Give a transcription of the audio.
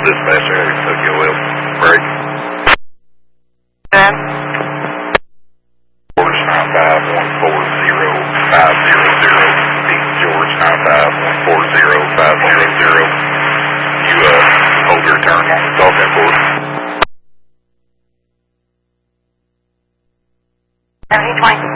dispatcher, Tokyo Will. Break. And? George 951405000. Dean George 951405000. You, hold your turn on the talking board. 1720.